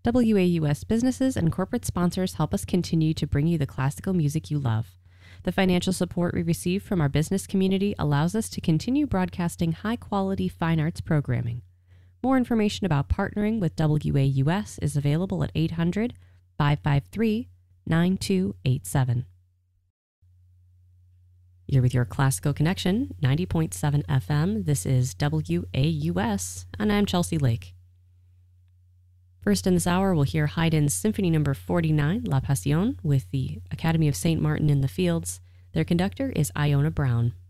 WAUS businesses and corporate sponsors help us continue to bring you the classical music you love. The financial support we receive from our business community allows us to continue broadcasting high-quality fine arts programming. More information about partnering with WAUS is available at 800-553-9287. You're with your Classical Connection, 90.7 FM. This is WAUS, and I'm Chelsea Lake. First in this hour, we'll hear Haydn's Symphony No. 49, La Passion, with the Academy of St. Martin in the Fields. Their conductor is Iona Brown.